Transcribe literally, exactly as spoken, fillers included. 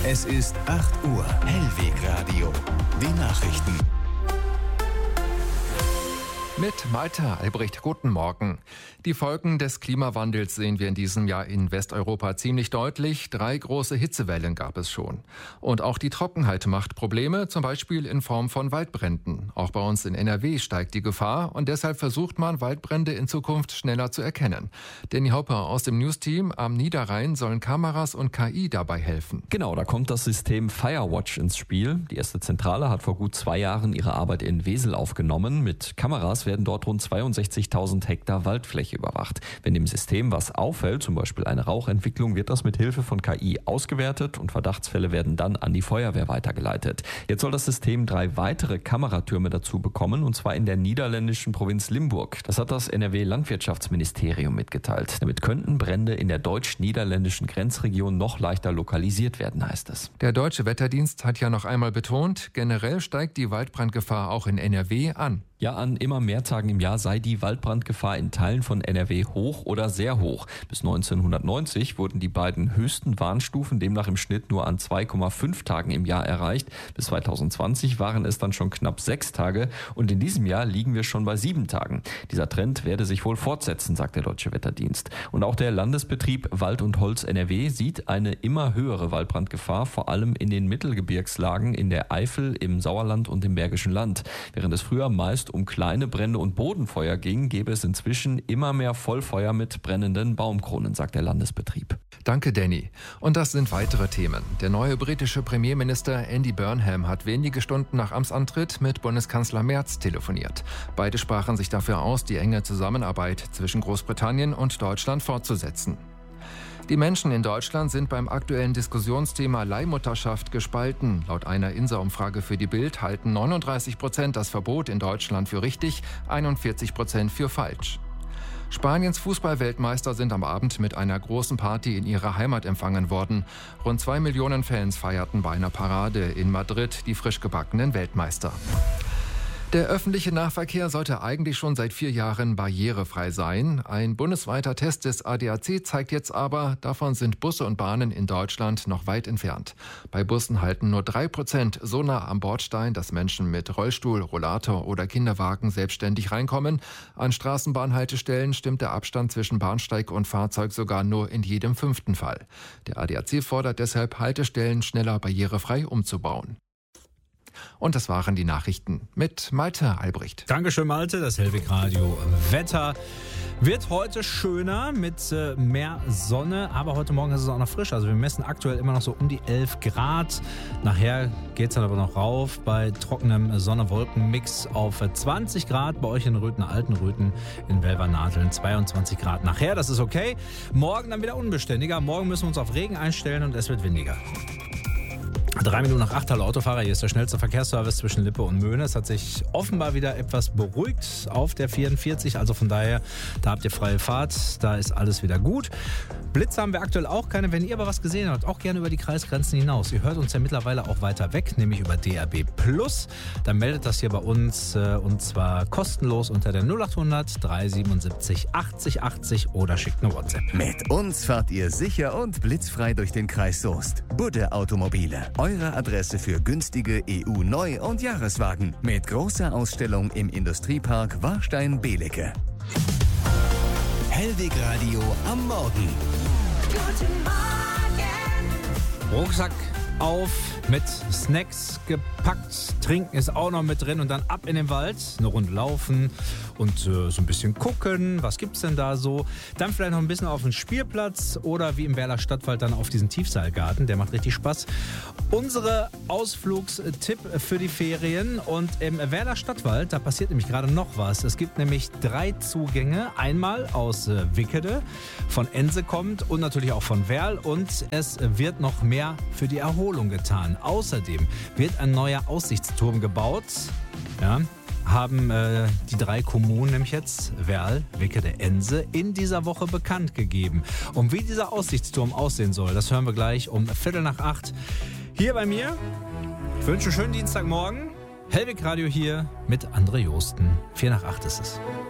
Es ist acht Uhr. Hellwegradio. Die Nachrichten. Mit Malte Albrecht, guten Morgen. Die Folgen des Klimawandels sehen wir in diesem Jahr in Westeuropa ziemlich deutlich. Drei große Hitzewellen gab es schon. Und auch die Trockenheit macht Probleme, zum Beispiel in Form von Waldbränden. Auch bei uns in N R W steigt die Gefahr und deshalb versucht man, Waldbrände in Zukunft schneller zu erkennen. Danny Hopper aus dem News-Team am Niederrhein sollen Kameras und K I dabei helfen. Genau, da kommt das System Firewatch ins Spiel. Die erste Zentrale hat vor gut zwei Jahren ihre Arbeit in Wesel aufgenommen. Mit Kameras werden dort rund zweiundsechzigtausend Hektar Waldfläche überwacht. Wenn dem System was auffällt, zum Beispiel eine Rauchentwicklung, wird das mit Hilfe von K I ausgewertet und Verdachtsfälle werden dann an die Feuerwehr weitergeleitet. Jetzt soll das System drei weitere Kameratürme dazu bekommen, und zwar in der niederländischen Provinz Limburg. Das hat das N R W-Landwirtschaftsministerium mitgeteilt. Damit könnten Brände in der deutsch-niederländischen Grenzregion noch leichter lokalisiert werden, heißt es. Der Deutsche Wetterdienst hat ja noch einmal betont, generell steigt die Waldbrandgefahr auch in N R W an. Ja, an immer mehr Tagen im Jahr sei die Waldbrandgefahr in Teilen von N R W hoch oder sehr hoch. Bis neunzehnhundertneunzig wurden die beiden höchsten Warnstufen demnach im Schnitt nur an zwei Komma fünf Tagen im Jahr erreicht. Bis zweitausendzwanzig waren es dann schon knapp sechs Tage und in diesem Jahr liegen wir schon bei sieben Tagen. Dieser Trend werde sich wohl fortsetzen, sagt der Deutsche Wetterdienst. Und auch der Landesbetrieb Wald und Holz N R W sieht eine immer höhere Waldbrandgefahr, vor allem in den Mittelgebirgslagen in der Eifel, im Sauerland und im Bergischen Land. Während es früher meist um kleine Brände und Bodenfeuer ging, gäbe es inzwischen immer mehr Vollfeuer mit brennenden Baumkronen, sagt der Landesbetrieb. Danke, Danny. Und das sind weitere Themen. Der neue britische Premierminister Andy Burnham hat wenige Stunden nach Amtsantritt mit Bundeskanzler Merz telefoniert. Beide sprachen sich dafür aus, die enge Zusammenarbeit zwischen Großbritannien und Deutschland fortzusetzen. Die Menschen in Deutschland sind beim aktuellen Diskussionsthema Leihmutterschaft gespalten. Laut einer I N S A-Umfrage für die Bild halten neununddreißig Prozent das Verbot in Deutschland für richtig, einundvierzig Prozent für falsch. Spaniens Fußballweltmeister sind am Abend mit einer großen Party in ihrer Heimat empfangen worden. Rund zwei Millionen Fans feierten bei einer Parade in Madrid die frisch gebackenen Weltmeister. Der öffentliche Nahverkehr sollte eigentlich schon seit vier Jahren barrierefrei sein. Ein bundesweiter Test des A D A C zeigt jetzt aber, davon sind Busse und Bahnen in Deutschland noch weit entfernt. Bei Bussen halten nur drei Prozent so nah am Bordstein, dass Menschen mit Rollstuhl, Rollator oder Kinderwagen selbstständig reinkommen. An Straßenbahnhaltestellen stimmt der Abstand zwischen Bahnsteig und Fahrzeug sogar nur in jedem fünften Fall. Der A D A C fordert deshalb, Haltestellen schneller barrierefrei umzubauen. Und das waren die Nachrichten mit Malte Albrecht. Dankeschön, Malte. Das Hellwegradio Wetter wird heute schöner mit äh, mehr Sonne, aber heute Morgen ist es auch noch frisch. Also wir messen aktuell immer noch so um die elf Grad. Nachher geht es dann aber noch rauf bei trockenem Sonne-Wolken-Mix auf zwanzig Grad. Bei euch in Röthen, Altenröthen, in Welvernadeln zweiundzwanzig Grad. Nachher, das ist okay. Morgen dann wieder unbeständiger. Morgen müssen wir uns auf Regen einstellen und es wird windiger. Drei Minuten nach acht, hallo Autofahrer, hier ist der schnellste Verkehrsservice zwischen Lippe und Möhne. Es hat sich offenbar wieder etwas beruhigt auf der vierundvierzig, also von daher, da habt ihr freie Fahrt, da ist alles wieder gut. Blitze haben wir aktuell auch keine, wenn ihr aber was gesehen habt, auch gerne über die Kreisgrenzen hinaus. Ihr hört uns ja mittlerweile auch weiter weg, nämlich über D A B Plus. Dann meldet das hier bei uns und zwar kostenlos unter der null achthundert dreihundertsiebenundsiebzig achtzig achtzig oder schickt eine WhatsApp. Mit uns fahrt ihr sicher und blitzfrei durch den Kreis Soest. Budde Automobile. Eure Adresse für günstige E U-Neu- und Jahreswagen mit großer Ausstellung im Industriepark Warstein-Belecke. Hellwegradio am Morgen. Guten Morgen. Rucksack auf, mit Snacks gepackt, Trinken ist auch noch mit drin und dann ab in den Wald, eine Runde laufen und äh, so ein bisschen gucken, was gibt's denn da so. Dann vielleicht noch ein bisschen auf den Spielplatz oder wie im Werler Stadtwald dann auf diesen Tiefseilgarten, der macht richtig Spaß. Unsere Ausflugstipp für die Ferien und im Werler Stadtwald, da passiert nämlich gerade noch was. Es gibt nämlich drei Zugänge, einmal aus äh, Wickede, von Ense kommt und natürlich auch von Werl und es wird noch mehr für die Erholung getan. Außerdem wird ein neuer Aussichtsturm gebaut. Ja, haben äh, die drei Kommunen, nämlich jetzt Werl, Wickede, Ense, in dieser Woche bekannt gegeben. Und wie dieser Aussichtsturm aussehen soll, das hören wir gleich um Viertel nach acht hier bei mir. Ich wünsche einen schönen Dienstagmorgen. Hellwegradio hier mit André Josten. Vier nach acht ist es.